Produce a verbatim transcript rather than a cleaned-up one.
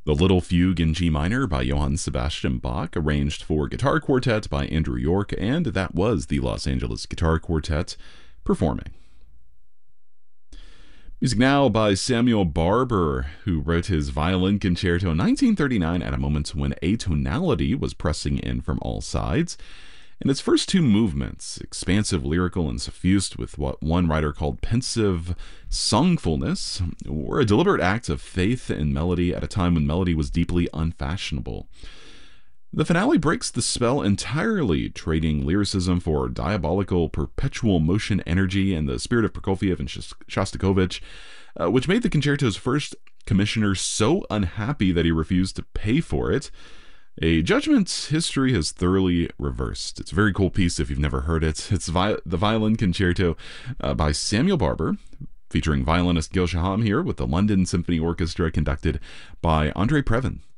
The Little Fugue in G minor by Johann Sebastian Bach, arranged for guitar quartet by Andrew York, and that was the Los Angeles Guitar Quartet performing. Music now by Samuel Barber, who wrote his violin concerto in nineteen thirty-nine at a moment when atonality was pressing in from all sides. In its first two movements, expansive, lyrical, and suffused with what one writer called pensive songfulness, were a deliberate act of faith in melody at a time when melody was deeply unfashionable. The finale breaks the spell entirely, trading lyricism for diabolical perpetual motion energy and the spirit of Prokofiev and Shostakovich, uh, which made the concerto's first commissioner so unhappy that he refused to pay for it. A judgment history has thoroughly reversed. It's a very cool piece if you've never heard it. It's vi- the Violin Concerto uh, by Samuel Barber, featuring violinist Gil Shaham here with the London Symphony Orchestra conducted by Andre Previn.